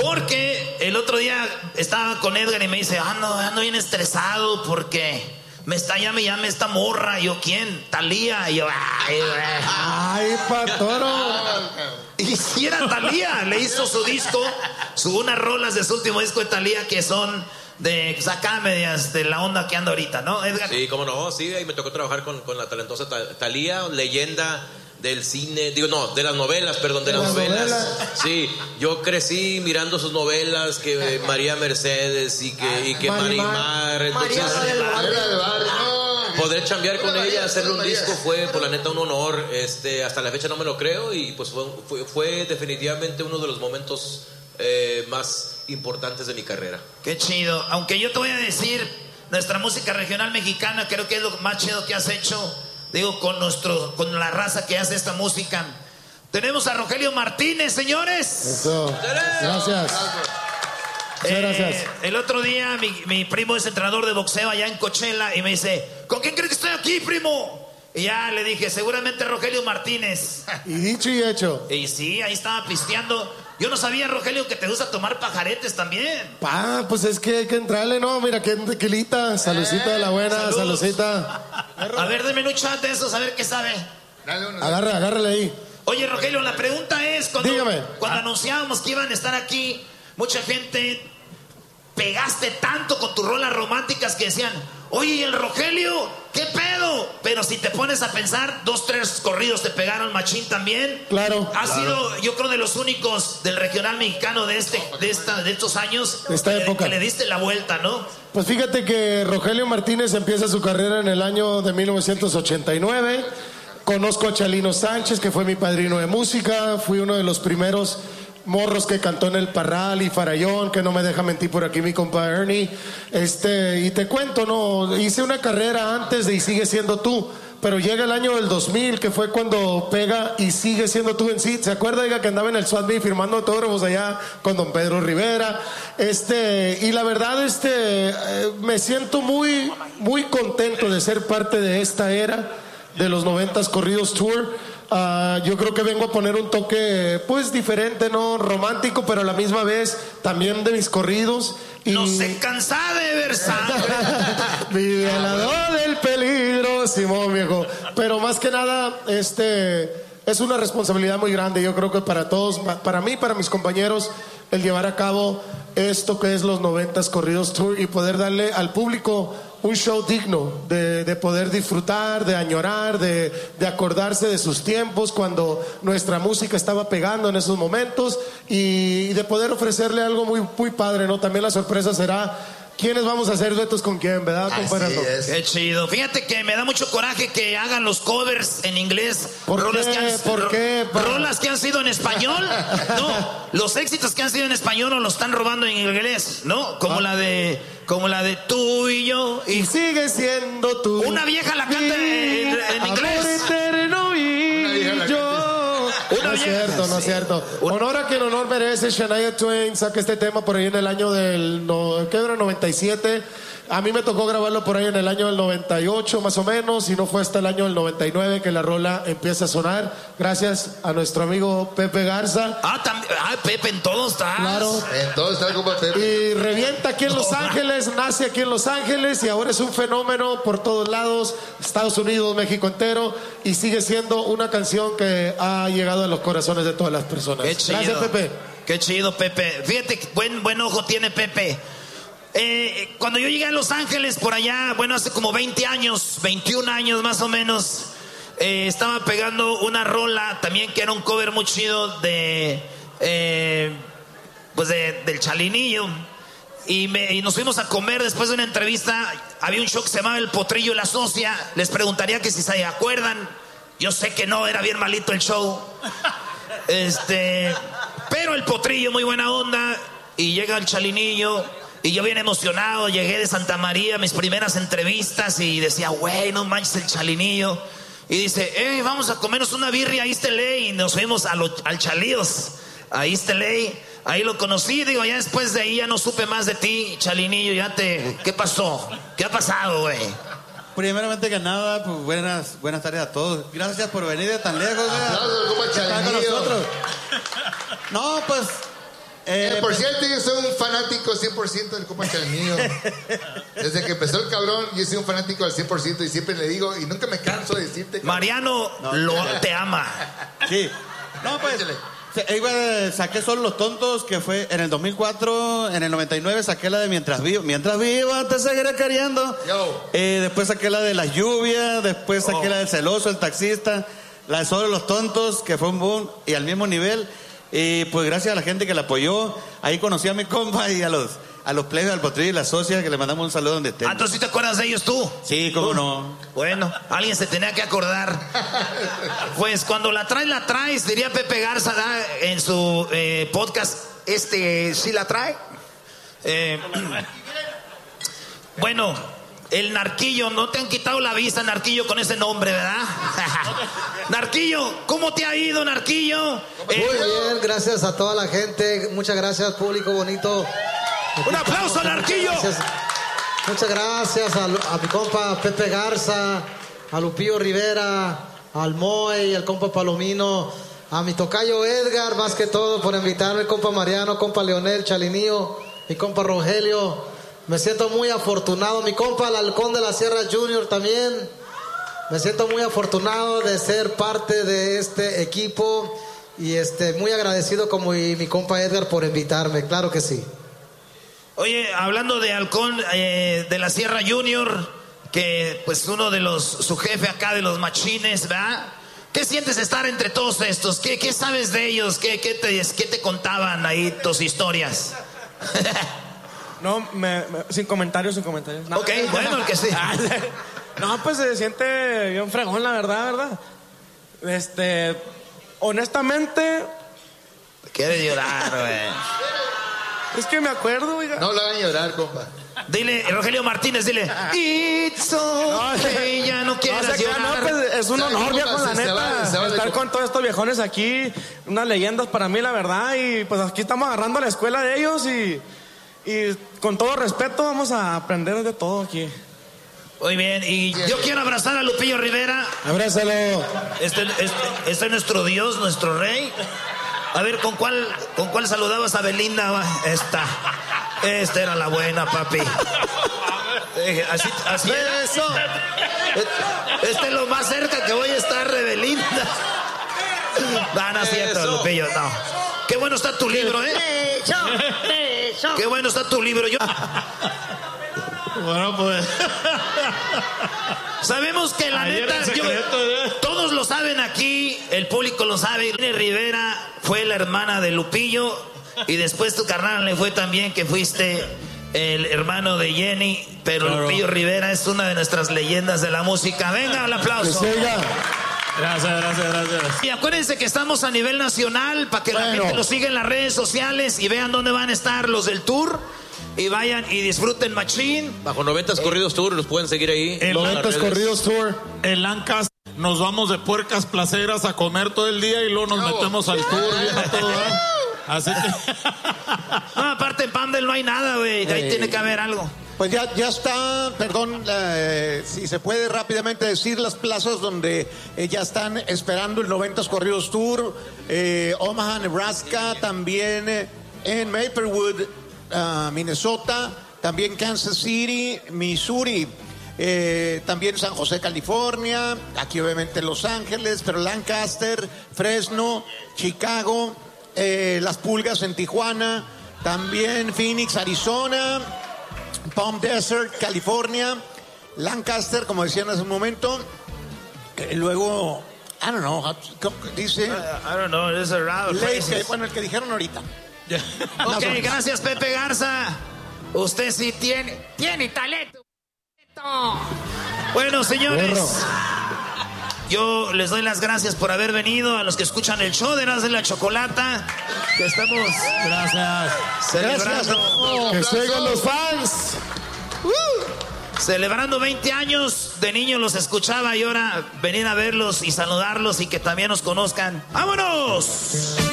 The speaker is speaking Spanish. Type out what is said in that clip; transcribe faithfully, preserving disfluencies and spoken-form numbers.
Porque el otro día estaba con Edgar y me dice, ando, ando bien estresado porque me está llame, llame esta morra. Y yo, ¿quién? Talía. Y yo, ay, güey. Ay, patoro. Y si era Talía, le hizo su disco, su unas rolas de su último disco de Talía que son de pues, acá medias de la onda que anda ahorita, ¿no, Edgar? Sí, cómo no, sí, ahí me tocó trabajar con, con la talentosa Talía, leyenda del cine, digo, no, de las novelas, perdón, de, de las, las novelas. novelas. Sí, yo crecí mirando sus novelas, que María Mercedes y que, y que Marimar. Entonces, poder chambear con ella, hacerle un disco fue, por la neta, un honor. Este, hasta la fecha no me lo creo y pues fue, fue, fue definitivamente uno de los momentos eh, más importantes de mi carrera. Qué chido. Aunque yo te voy a decir, nuestra música regional mexicana creo que es lo más chido que has hecho. Digo, con nuestro, con la raza que hace esta música. Tenemos a Rogelio Martínez, señores. Eso. Gracias. Eh, gracias. El otro día mi, mi primo es entrenador de boxeo allá en Coachella y me dice, ¿con quién crees que estoy aquí, primo? Y ya le dije, seguramente Rogelio Martínez. Y dicho y hecho. Y sí, ahí estaba pisteando. Yo no sabía, Rogelio, que te gusta tomar pajaretes también. Pa, pues es que hay que entrarle, ¿no? Mira, que tequilita, saludcita eh, de la buena, salud. Saludcita. A ver, denme un chat de esos, a ver qué sabe. Agarra, agárrale ahí. Oye, Rogelio, la pregunta es, cuando, Dígame. cuando ah. anunciábamos que iban a estar aquí, mucha gente pegaste tanto con tus rolas románticas que decían, oye, ¿y el Rogelio? ¿Qué pedo? Pero si te pones a pensar, dos, tres corridos te pegaron machín también. Claro. Has claro. sido, yo creo, de los únicos del regional mexicano de este, de esta, de estos años. De esta que, época. Que le diste la vuelta, ¿no? Pues fíjate que Rogelio Martínez empieza su carrera en el año de mil novecientos ochenta y nueve. Conozco a Chalino Sánchez, que fue mi padrino de música. Fui uno de los primeros morros que cantó en el Parral y Farallón, que no me deja mentir por aquí mi compa Ernie. Este, y te cuento, no, hice una carrera antes de Y Sigue Siendo Tú, pero llega el año del dos mil, que fue cuando pega Y Sigue Siendo Tú en sí. ¿Se acuerda, diga, que andaba en el S W A T firmando autógrafos allá con don Pedro Rivera? Este, y la verdad, este, eh, me siento muy, muy contento de ser parte de esta era de los noventas Corridos Tour. Uh, yo creo que vengo a poner un toque pues diferente, no romántico, pero a la misma vez también de mis corridos. Y... No se cansa de ver sangre. Violador del peligro, Simón, viejo. Pero más que nada, este es una responsabilidad muy grande. Yo creo que para todos, para mí, para mis compañeros, el llevar a cabo esto que es los noventas Corridos Tour y poder darle al público un show digno de, de poder disfrutar, de añorar, de, de acordarse de sus tiempos cuando nuestra música estaba pegando en esos momentos y, y de poder ofrecerle algo muy, muy padre, ¿no? También la sorpresa será quiénes vamos a hacer duetos con quién, ¿verdad, compadre? Qué chido. Fíjate que me da mucho coraje que hagan los covers en inglés. ¿Por rolas qué? Que han, ¿Por qué? Rolas que han sido en español. No, los éxitos que han sido en español nos los están robando en inglés, ¿no? Como ah. la de... Como la de tú y yo. Y, y sigue siendo tú. Una vieja la canta en, en inglés. Amor eterno y yo. Una no es cierto, no es cierto. Honor a quien honor merece. Shania Twain saca este tema por ahí en el año del no, ¿qué era? noventa y siete. A mí me tocó grabarlo por ahí en el año del noventa y ocho más o menos, y no fue hasta el año del noventa y nueve que la rola empieza a sonar, gracias a nuestro amigo Pepe Garza. Ah, también, ah, Pepe, en todo está. Claro. En todo está como Pepe. Y revienta aquí en Los Ángeles, nace aquí en Los Ángeles y ahora es un fenómeno por todos lados, Estados Unidos, México entero, y sigue siendo una canción que ha llegado a los corazones de todas las personas. Qué chido. Gracias, Pepe. Qué chido, Pepe. Fíjate, buen, buen ojo tiene Pepe. Eh, cuando yo llegué a Los Ángeles por allá, bueno, hace como veinte años, veintiún años más o menos, eh, estaba pegando una rola también que era un cover muy chido de, eh, pues de, del Chalinillo. Y, me, y nos fuimos a comer después de una entrevista. Había un show que se llamaba El Potrillo y la Socia. Les preguntaría que si se acuerdan. Yo sé que no, era bien malito el show. Este, pero el Potrillo, muy buena onda. Y llega el Chalinillo. Y yo bien emocionado, llegué de Santa María, mis primeras entrevistas, y decía, güey, no manches el Chalinillo. Y dice, hey, vamos a comernos una birria a East L A, y nos fuimos a lo, al Chalíos, a East L A. Ahí lo conocí, digo, ya después de ahí ya no supe más de ti, Chalinillo, ya te... ¿Qué pasó? ¿Qué ha pasado, güey? Primeramente que nada, pues buenas, buenas tardes a todos. Gracias por venir de tan lejos, güey. Aplausos, como Chalinillo. No, pues... Eh, por cierto, yo soy un fanático cien por ciento del compa Chalinillo. Desde que empezó el cabrón, yo soy un fanático al cien por ciento y siempre le digo, y nunca me canso de decirte. Cabrón. Mariano no, lo, te ama. Sí. No, pues, igual saqué solo Los Tontos, que fue en el dos mil cuatro, en el noventa y nueve saqué la de Mientras Vivo, Mientras Viva te seguiré queriendo. Eh, después saqué la de Las Lluvias, después saqué oh. la del Celoso, El Taxista, la de Solo Los Tontos, que fue un boom, y al mismo nivel. Y pues gracias a la gente que la apoyó, ahí conocí a mi compa y a los a los plebes, al potrillo y la socia, que le mandamos un saludo donde estén. Ah, ¿entonces sí te acuerdas de ellos tú? Sí, cómo no. Bueno, alguien se tenía que acordar. Pues cuando la traes, la traes, diría Pepe Garza, ¿da? En su eh, podcast, este, ¿sí la trae? Eh, bueno, el Narquillo, no te han quitado la vista, Narquillo, con ese nombre, ¿verdad? Narquillo, ¿cómo te ha ido, Narquillo? Muy eh, bien, gracias a toda la gente, muchas gracias, público bonito. Un aplauso al Narquillo. Gracias. Muchas gracias a, a mi compa Pepe Garza, a Lupillo Rivera, al Moy, al compa Palomino, a mi tocayo Edgar, más que todo por invitarme, compa Mariano, compa Leonel, Chalinillo, mi compa Rogelio. Me siento muy afortunado, mi compa el Halcón de la Sierra Junior también. Me siento muy afortunado de ser parte de este equipo y este muy agradecido como y mi compa Edgar por invitarme, claro que sí. Oye, hablando de Halcón eh, de la Sierra Junior, que pues uno de los, su jefe acá de los machines, ¿verdad? ¿Qué sientes estar entre todos estos? ¿Qué, qué sabes de ellos? ¿Qué, qué, te, ¿Qué te contaban ahí tus historias? No, me, me, sin comentarios, sin comentarios. No. Ok, bueno, el que sí. No, pues se siente bien fregón, la verdad, ¿verdad? Este, honestamente... Quiere llorar, güey. Es que me acuerdo, oiga. No lo hagan llorar, compa. Dile, Rogelio Martínez, dile. It's okay, no, ya no quieras no, o sea, llorar. No, pues, es un honor, viejo, la neta. Va, estar de... con todos estos viejones aquí. Unas leyendas para mí, la verdad. Y pues aquí estamos agarrando la escuela de ellos y... Y con todo respeto vamos a aprender de todo aquí. Muy bien, y yo quiero abrazar a Lupillo Rivera. Abrázalo. Este, este, este es nuestro Dios, nuestro rey. A ver, ¿con cuál, con cuál saludabas a Belinda? Esta. Esta era la buena, papi. Eh, así, así Eso. Este es lo más cerca que voy a estar de Belinda. No, no es cierto, Lupillo, no. Qué bueno está tu libro, ¿eh? Eso. Eso. Qué bueno está tu libro. Yo... Bueno, pues... Sabemos que la Ayer neta, yo, todos lo saben aquí, el público lo sabe. Irene Rivera fue la hermana de Lupillo y después tu carnal le fue también que fuiste el hermano de Jenny, pero claro. Lupillo Rivera es una de nuestras leyendas de la música. Venga, el aplauso. Gracias, gracias, gracias. Y acuérdense que estamos a nivel nacional para que bueno. la gente lo siga en las redes sociales y vean dónde van a estar los del tour. Y vayan y disfruten machín. Bajo noventas eh, Corridos Tour, los pueden seguir ahí. noventas Corridos Tour. En Lancaster nos vamos de puercas placeras a comer todo el día y luego nos no. metemos al tour. Viendo todo, ¿eh? Así que... No, aparte en Pandel no hay nada, güey. Ahí eh, tiene que haber algo. Pues ya, ya está, perdón, eh, si se puede rápidamente decir las plazas donde eh, ya están esperando el noventas Corridos Tour. Eh, Omaha, Nebraska, también eh, en Maplewood, Uh, Minnesota, también Kansas City, Missouri, eh, también San José, California, aquí obviamente Los Ángeles, pero Lancaster, Fresno, Chicago, eh, Las Pulgas en Tijuana, también Phoenix, Arizona, Palm Desert, California, Lancaster, como decían hace un momento, eh, luego, I don't know, dice... Uh, I don't know, there's a lot of Lake, bueno, el que dijeron ahorita. Ok, gracias Pepe Garza. Usted sí tiene, tiene talento. Bueno, señores, yo les doy las gracias por haber venido. A los que escuchan el show de Erasmo de la Chocolata, que estamos gracias celebrando. Gracias. Que sigan los fans. Uh, celebrando veinte años. De niño los escuchaba y ahora venir a verlos y saludarlos y que también nos conozcan. ¡Vámonos!